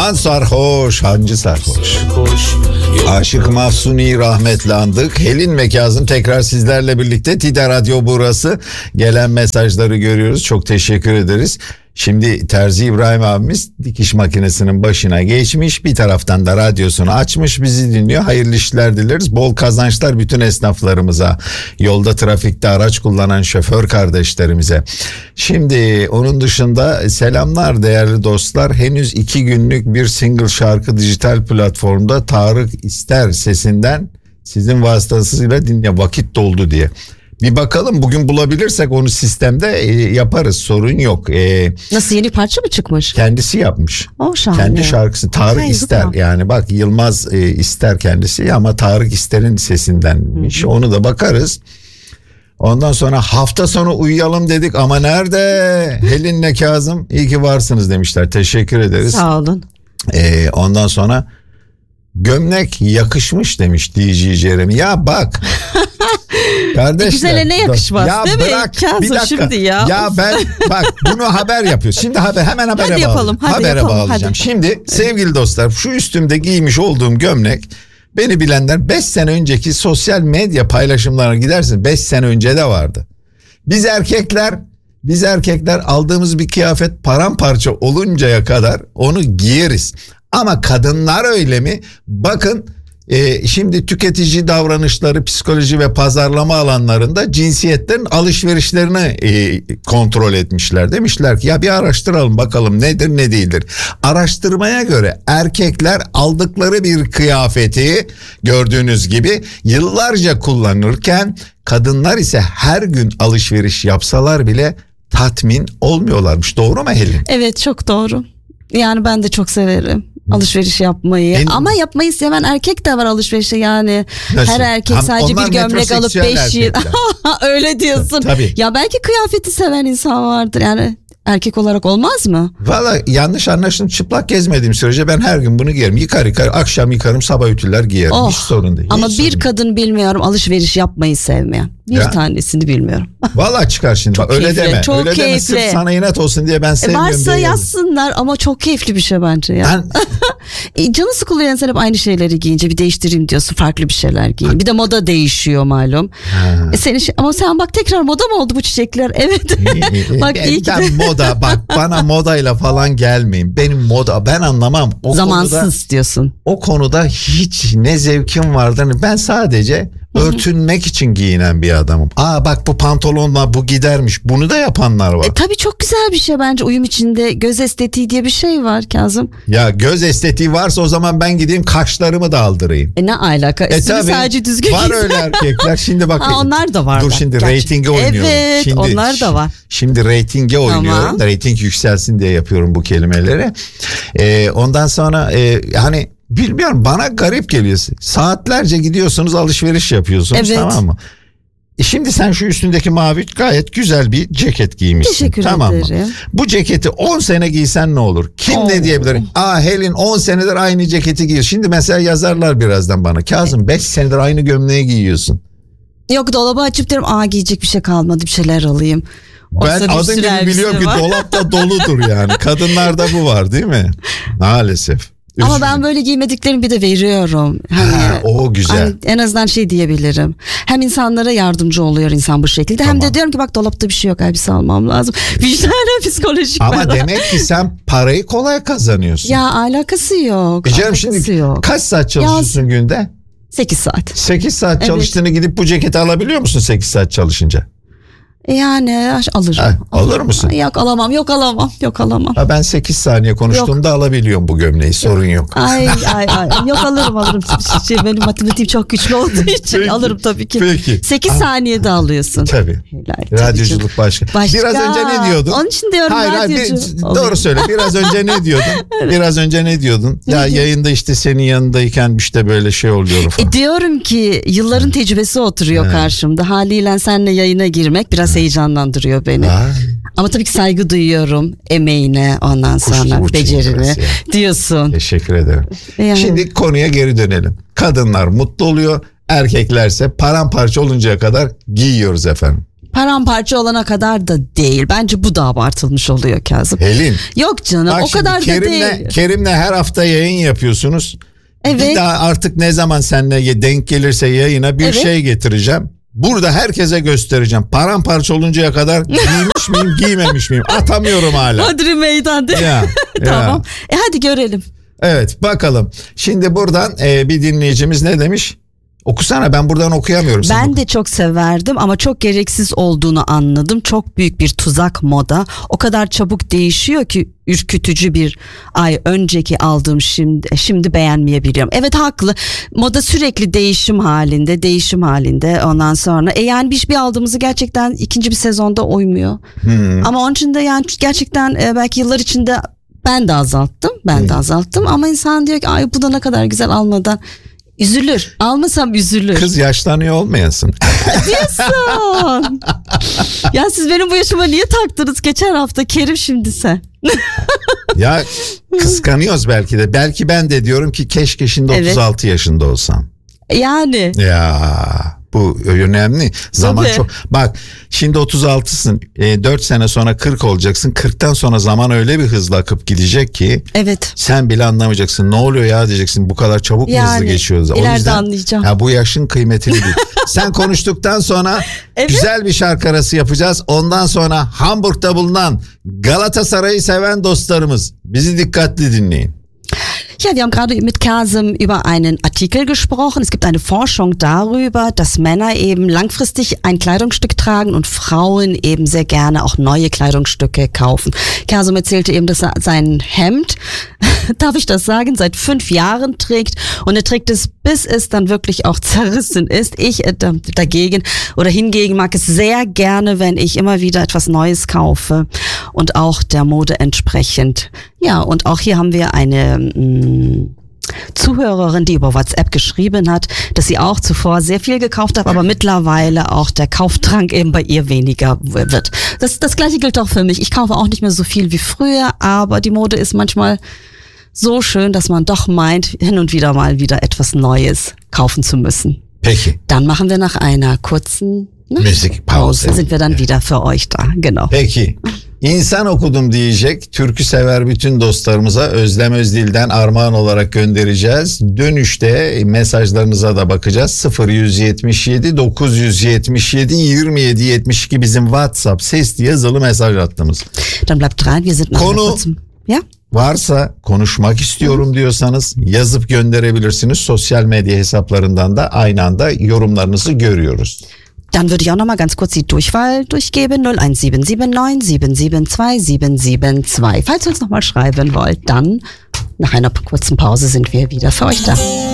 Aman sarhoş, hancı sarhoş. Aşık Mahsuni rahmetli andık. Helin ve Kazım tekrar sizlerle birlikte. Tide Radyo burası. Gelen mesajları görüyoruz. Çok teşekkür ederiz. Şimdi Terzi İbrahim abimiz dikiş makinesinin başına geçmiş. Bir taraftan da radyosunu açmış, bizi dinliyor. Hayırlı işler dileriz. Bol kazançlar bütün esnaflarımıza. Yolda trafikte araç kullanan şoför kardeşlerimize. Şimdi onun dışında selamlar değerli dostlar. Henüz 2 günlük bir single şarkı dijital platformda Tarık İster sesinden sizin vasıtasıyla dinle, vakit doldu diye. Bir bakalım, bugün bulabilirsek onu sistemde yaparız, sorun yok. Nasıl, yeni parça mı çıkmış? Kendisi yapmış. O şahane. Kendi şarkısı Tarık İster, yani bak Yılmaz İster kendisi ama Tarık İster'in sesindenmiş. Hı-hı. Onu da bakarız. Ondan sonra hafta sonu uyuyalım dedik ama nerede? Helin'le Kazım iyi ki varsınız demişler, teşekkür ederiz. Sağ olun. Ondan sonra gömlek yakışmış demiş DJ Jeremy. Ya bak kardeşler, güzele ne yakışmaz ya değil bırak, mi? Kazım bir dakika. Şimdi ya. Ya ben bak bunu haber yapıyoruz. Şimdi hemen habere hadi yapalım, habere bağlayacağım. Şimdi sevgili dostlar, şu üstümde giymiş olduğum gömlek, beni bilenler 5 sene önceki sosyal medya paylaşımlarına gidersin, 5 sene önce de vardı. Biz erkekler aldığımız bir kıyafet paramparça oluncaya kadar onu giyeriz. Ama kadınlar öyle mi? Bakın şimdi tüketici davranışları, psikoloji ve pazarlama alanlarında cinsiyetlerin alışverişlerini kontrol etmişler. Demişler ki ya bir araştıralım bakalım nedir ne değildir. Araştırmaya göre erkekler aldıkları bir kıyafeti gördüğünüz gibi yıllarca kullanırken kadınlar ise her gün alışveriş yapsalar bile tatmin olmuyorlarmış. Doğru mu Helin? Evet, çok doğru. Yani ben de çok severim alışveriş yapmayı. Ama yapmayı seven erkek de var alışverişe yani. Nasıl? Her erkek sadece bir gömlek alıp 5 yıl. Öyle diyorsun. Tabii. Ya belki kıyafeti seven insan vardır yani. Erkek olarak olmaz mı? Valla yanlış anlaşıldım, çıplak gezmediğim sürece ben her gün bunu giyerim. Yıkar akşam yıkarım, sabah ütüler giyerim. Hiç sorun değil. Ama bir kadın bilmiyorum alışveriş yapmayı sevmeyen. Bir tanesini bilmiyorum. Valla çıkar şimdi. Çok bak öyle keyifli, deme. çok öyle keyifli. deme sırf sana inat olsun diye ben sevmiyorum varsa diye. yazsınlar ama çok keyifli bir şey bence ya. Canı sıkılıyor sen hep aynı şeyleri giyince, bir değiştireyim diyorsun, farklı bir şeyler giyin. Bir de moda değişiyor malum. Ama sen bak tekrar moda mı oldu bu çiçekler? Evet. Bak ben moda, bak bana modayla falan gelmeyin. Benim moda ben anlamam. Zamansız diyorsun. O konuda hiç ne zevkim vardır. Ben sadece örtünmek için giyinen bir adamım. Bak bu pantolonla bu gidermiş. Bunu da yapanlar var. Tabii çok güzel bir şey bence uyum içinde. Göz estetiği diye bir şey var Kazım. Ya göz estetiği varsa o zaman ben gideyim kaşlarımı da aldırayım. Ne alaka? Tabii, sadece düzgün var öyle erkekler. Şimdi bak. Onlar da var. Dur şimdi reytinge oynuyorum. Evet, şimdi, onlar da var. Şimdi reytinge oynuyorum. Tamam. Reyting yükselsin diye yapıyorum bu kelimeleri. Ondan sonra hani bilmiyorum, bana garip geliyor. Saatlerce gidiyorsunuz alışveriş yapıyorsunuz, evet. Tamam mı? Şimdi sen şu üstündeki mavi gayet güzel bir ceket giymişsin. Teşekkür tamam ederim. Mı? Bu ceketi 10 sene giysen ne olur? Kim ne diyebilir? Helin 10 senedir aynı ceketi giyiyor. Şimdi mesela yazarlar birazdan bana. Kazım 5 senedir aynı gömleği giyiyorsun. Yok, dolabı açıp derim giyecek bir şey kalmadı, bir şeyler alayım. Ben adım gibi biliyorum ki dolapta doludur yani. Kadınlarda bu var değil mi? Maalesef. Ama ben böyle giymediklerimi bir de veriyorum. O güzel. Hani en azından şey diyebilirim. Hem insanlara yardımcı oluyor insan bu şekilde. Tamam. Hem de diyorum ki bak dolapta bir şey yok, elbise almam lazım. Vicdanen psikolojik. Ama demek ki sen parayı kolay kazanıyorsun. Ya alakası yok. Canım şimdi yok. Kaç saat çalışıyorsun günde? 8 saat. 8 saat çalıştığını gidip bu ceketi alabiliyor musun 8 saat çalışınca? Yani alırım. Alır mısın? Yok alamam. Ben 8 saniye konuştuğumda alabiliyorum bu gömleği, sorun yok. Ay. Yok alırım. Benim matematiğim çok güçlü olduğu için peki, alırım tabii ki. Peki. 8 saniyede alıyorsun. Tabii. Radyoculuk başka. Biraz önce ne diyordun? Onun için diyorum radyocu. Doğru söyle. Biraz önce ne diyordun? Ya yayında işte senin yanındayken işte böyle şey oluyor falan. Diyorum ki yılların tecrübesi oturuyor karşımda. Haliyle seninle yayına girmek biraz heyecanlandırıyor beni. Ama tabii ki saygı duyuyorum emeğine, ondan sonra becerine diyorsun. Teşekkür ederim. Yani. Şimdi konuya geri dönelim. Kadınlar mutlu oluyor, erkeklerse paramparça oluncaya kadar giyiyoruz efendim. paramparça olana kadar da değil. Bence bu da abartılmış oluyor Kazım. Helin. Yok canım, Bak o kadar şimdi da değil. Kerim'le her hafta yayın yapıyorsunuz. Evet. Bir daha artık ne zaman seninle denk gelirse yayına bir şey getireceğim. Burada herkese göstereceğim. Paramparça oluncaya kadar giymiş miyim, giymemiş miyim? Atamıyorum hala. Hodri meydan değil. Ya, Tamam. Hadi görelim. Evet, bakalım. Şimdi buradan bir dinleyicimiz ne demiş? Okusana, ben buradan okuyamıyorum. Ben de çok severdim ama çok gereksiz olduğunu anladım. Çok büyük bir tuzak moda. O kadar çabuk değişiyor ki ürkütücü bir ay önceki aldığım şimdi beğenmeyebiliyorum. Evet, haklı. Moda sürekli değişim halinde. Ondan sonra yani bir aldığımızı gerçekten ikinci bir sezonda uymuyor. Ama onun için de yani gerçekten belki yıllar içinde ben de azalttım ama insan diyor ki ay bu da ne kadar güzel, almadan üzülür. Almasam üzülür. Kız yaşlanıyor olmayasın. Diyorsun. Ya siz benim bu yaşıma niye taktınız geçen hafta Kerim, şimdi sen? Ya kıskanıyoruz belki de. Belki ben de diyorum ki keşke şimdi 36 yaşında olsam. Yani. Ya bu önemli. Zaman Tabii. çok. Bak şimdi 36'sın. 4 sene sonra 40 olacaksın. 40'tan sonra zaman öyle bir hızla akıp gidecek ki. Evet. Sen bile anlamayacaksın. Ne oluyor ya diyeceksin. Bu kadar çabuk mu hızlı geçiyoruz? O ileride yüzden anlayacağım. ya bu yaşın kıymetini bil. Sen konuştuktan sonra güzel bir şarkı arası yapacağız. Ondan sonra Hamburg'da bulunan Galatasaray'ı seven dostlarımız, bizi dikkatli dinleyin. Ja, wir haben gerade mit Kazım über einen Artikel gesprochen. Es gibt eine Forschung darüber, dass Männer eben langfristig ein Kleidungsstück tragen und Frauen eben sehr gerne auch neue Kleidungsstücke kaufen. Kazım erzählte eben, dass er sein Hemd, darf ich das sagen, seit 5 Jahren trägt und er trägt es, bis es dann wirklich auch zerrissen ist. Ich dagegen oder hingegen mag es sehr gerne, wenn ich immer wieder etwas Neues kaufe und auch der Mode entsprechend. Ja, und auch hier haben wir eine Zuhörerin, die über WhatsApp geschrieben hat, dass sie auch zuvor sehr viel gekauft hat, aber mittlerweile auch der Kaufdrang eben bei ihr weniger wird. Das Gleiche gilt auch für mich. Ich kaufe auch nicht mehr so viel wie früher, aber die Mode ist manchmal so schön, dass man doch meint, hin und wieder mal wieder etwas Neues kaufen zu müssen. Peki. Dann machen wir nach einer kurzen Müzikpause. Sind wir dann wieder für euch da. Genau. Peki. İnsan okudum diyecek türkü sever bütün dostlarımıza Özlem Özdil'den armağan olarak göndereceğiz. Dönüşte mesajlarınıza da bakacağız. 0177 977 27 72 bizim WhatsApp sesli yazılı mesaj hattımız. Dann bleibt dran. Wir sind nach einer Konu kurzen... Ja? varsa, konuşmak istiyorum diyorsanız yazıp gönderebilirsiniz. Sosyal medya hesaplarından da aynı anda yorumlarınızı görüyoruz. Dann würde ich auch noch mal ganz kurz die Durchwahl durchgeben. 01779 772 772. Falls ihr uns noch mal schreiben wollt, dann nach einer kurzen Pause sind wir wieder für euch da.